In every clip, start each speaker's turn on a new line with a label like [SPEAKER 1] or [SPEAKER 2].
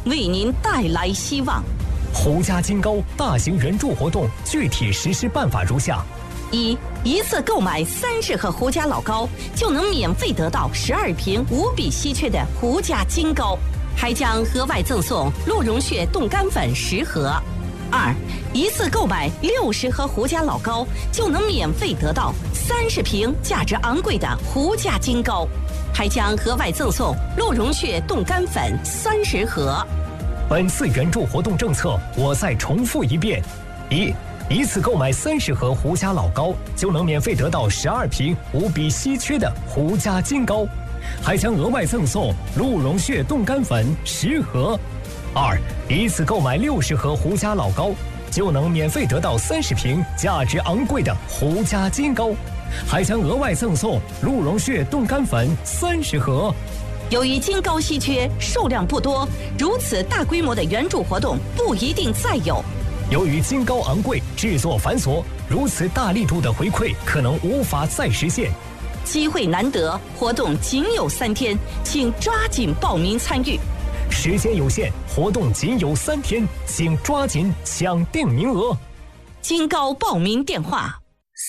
[SPEAKER 1] 为您带来希望。
[SPEAKER 2] 胡家金高大型援助活动具体实施办法如下：
[SPEAKER 1] 一次购买30盒胡家老高，就能免费得到12瓶无比稀缺的胡家金高，还将额外赠送鹿茸血冻干粉10盒。一次购买60盒胡家老高，就能免费得到30瓶价值昂贵的胡家金高，还将额外赠送鹿茸血冻干粉30盒。
[SPEAKER 2] 本次援助活动政策，我再重复一遍：一次购买30盒胡家老高，就能免费得到12瓶无比稀缺的胡家金高，还将额外赠送鹿茸血冻干粉10盒。一次购买60盒胡家老高，就能免费得到30瓶价值昂贵的胡家金高，还将额外赠送鹿茸血冻干粉30盒。
[SPEAKER 1] 由于金高稀缺，数量不多，如此大规模的援助活动不一定再有。
[SPEAKER 2] 由于金高昂贵，制作繁琐，如此大力度的回馈可能无法再实现。
[SPEAKER 1] 机会难得，活动仅有3天，请抓紧报名参与。
[SPEAKER 2] 时间有限，活动仅有3天，请抓紧抢定名额。
[SPEAKER 1] 金高报名电话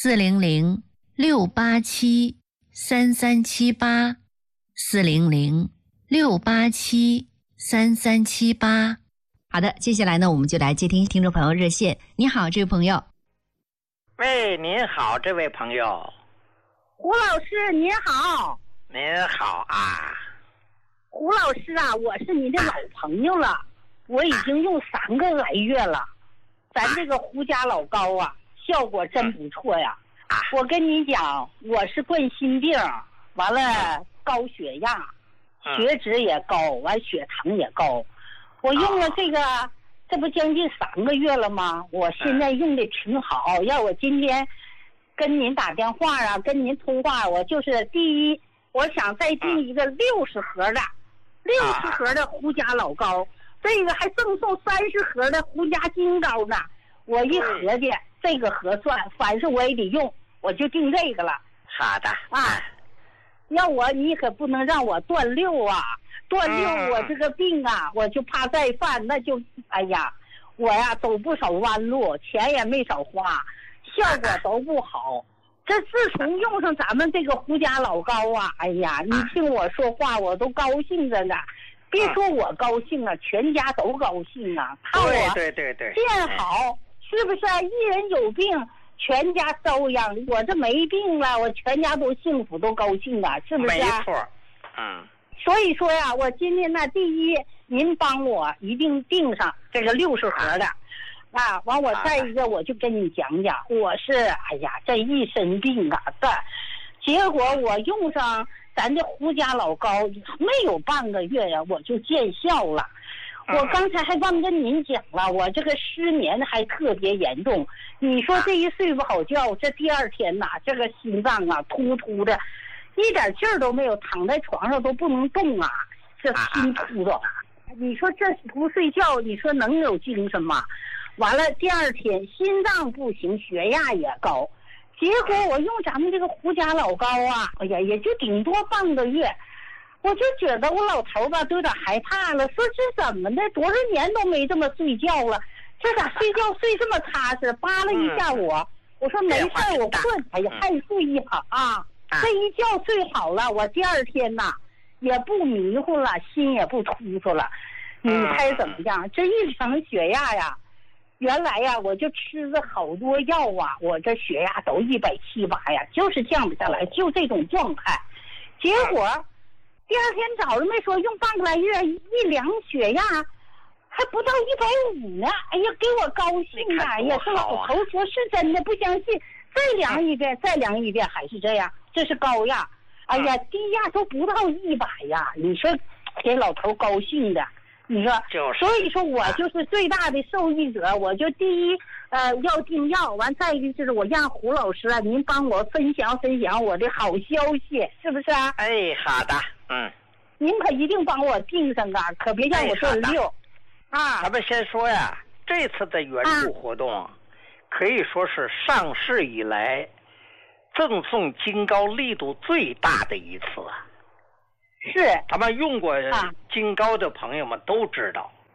[SPEAKER 3] ：400-687-3378，400-687-3378。好的，接下来呢，我们就来接听听众朋友热线。你好，这位朋友。
[SPEAKER 4] 喂，您好，这位朋友。
[SPEAKER 5] 胡老师您好。
[SPEAKER 4] 您好啊。
[SPEAKER 5] 胡老师啊，我是你的老朋友了，我已经用3个来月了。咱这个胡家老高啊，效果真不错呀。我跟你讲，我是冠心病，完了高血压，血脂也高，完血糖也高。我用了这不将近3个月了吗？我现在用的挺好。要我今天跟您打电话啊，跟您通话，我就是第一，我想再订一个60盒的胡家老高，这个还赠送30盒的胡家金高呢。我一合计，这个合算，凡是我也得用，我就订这个了。
[SPEAKER 4] 好的
[SPEAKER 5] 啊，你可不能让我断六啊！断六，我这个病啊，我就怕再犯，那就哎呀，我呀走不少弯路，钱也没少花，效果都不好。这自从用上咱们这个胡家老高啊，哎呀，你听我说话，我都高兴着呢。别说我高兴啊，全家都高兴啊。看我
[SPEAKER 4] 对
[SPEAKER 5] 变好，是不是啊？一人有病，全家遭殃。我这没病了，我全家都幸福，都高兴啊，是不是啊？
[SPEAKER 4] 没错。
[SPEAKER 5] 所以说呀，我今天呢，第一，您帮我一定订上这个60盒的。完我再一个我就跟你讲讲，我是哎呀这一身病啊的，结果我用上咱这胡家老高没有半个月呀，我就见效了。我刚才还忘跟您讲了，我这个失眠还特别严重。你说这一睡不好觉，这第2天呐，这个心脏啊突突的，一点劲儿都没有，躺在床上都不能动啊，这心突的。你说这不睡觉，你说能有精神吗？完了第2天心脏不行，血压也高，结果我用咱们这个胡家老高啊，哎呀，也就顶多半个月，我就觉得我老头吧都有点害怕了，说这怎么的，多少年都没这么睡觉了，这咋睡觉睡这么踏实？扒拉一下我说没事，我困，哎呀，还注意好啊。这一觉睡好了，我第2天呐也不迷糊了，心也不突突了。你猜怎么样？这一量血压呀，原来呀我就吃了好多药啊，我这血压都170、180呀，就是降不下来，就这种状态。结果第2天早上没说用半个来月，一量血压还不到150呢，哎呀，给我高兴啊！哎呀，这老头说是真的，不相信，再量一遍，还是这样，这是高压。哎呀，低压都不到100呀，你说给老头高兴的。你说，所以说我就是最大的受益者。我就第一，要订药，完再一个就是我让胡老师啊，您帮我分享我的好消息，是不是啊？
[SPEAKER 4] 哎，好的，
[SPEAKER 5] 您可一定帮我订上啊，可别让我断六。
[SPEAKER 4] 咱们先说呀，这次的援助活动，可以说是上市以来赠送金高力度最大的一次。
[SPEAKER 5] 是，
[SPEAKER 4] 咱们用过金高的朋友们都知道，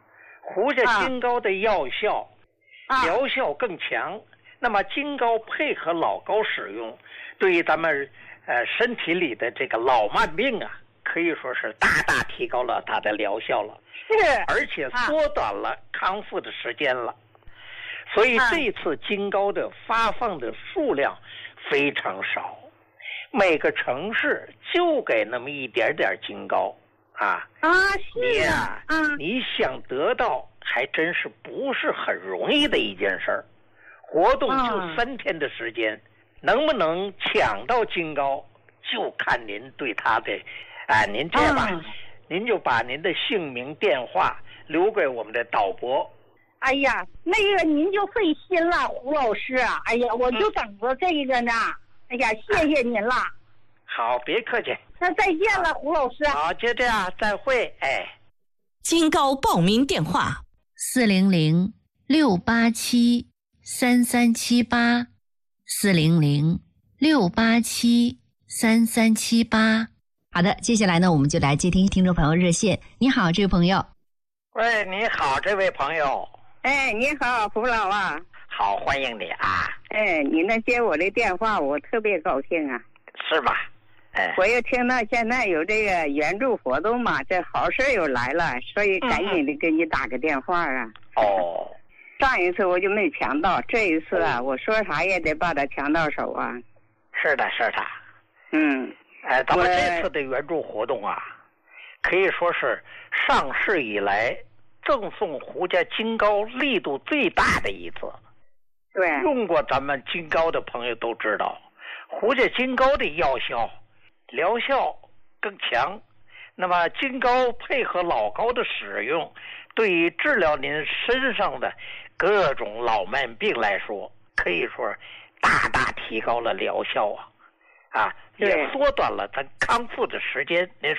[SPEAKER 4] 胡家金膏的药效、疗效更强。那么金膏配合老膏使用，对于咱们身体里的这个老慢病啊，可以说是大大提高了它的疗效了，而且缩短了康复的时间了。所以这次金膏的发放的数量非常少，每个城市就给那么一点点金膏
[SPEAKER 5] 是
[SPEAKER 4] 你想得到还真是不是很容易的一件事儿。活动就3天的时间，能不能抢到金膏，就看您对他的您这样吧，您就把您的姓名电话留给我们的导播。
[SPEAKER 5] 哎呀，那个您就费心了，胡老师。哎呀，我就等着这个呢。哎呀，谢谢您了。
[SPEAKER 4] 好，别客气。
[SPEAKER 5] 那再见了，胡老师。
[SPEAKER 4] 好，就这样，再会。
[SPEAKER 1] 金膏报名电话
[SPEAKER 3] 400-687-3378，400-687-3378。好的，接下来呢，我们就来接听听众朋友热线。你好，这位朋友。
[SPEAKER 4] 喂，你好，这位朋友。
[SPEAKER 6] 你好，胡老啊。
[SPEAKER 4] 好，欢迎你啊。
[SPEAKER 6] 你能接我的电话，我特别高兴啊。
[SPEAKER 4] 是吧？
[SPEAKER 6] 我又听到现在有这个援助活动嘛，这好事又来了，所以赶紧的给你打个电话啊。上一次我就没抢到，这一次我说啥也得把它抢到手啊。
[SPEAKER 4] 是的，是的。咱们这次的援助活动啊，可以说是上市以来赠送胡家金膏力度最大的一次。
[SPEAKER 6] 对，
[SPEAKER 4] 用过咱们金膏的朋友都知道，胡家金膏的药效、疗效更强。那么金膏配合老膏的使用，对于治疗您身上的各种老慢病来说，可以说大大提高了疗效也缩短了咱康复的时间。您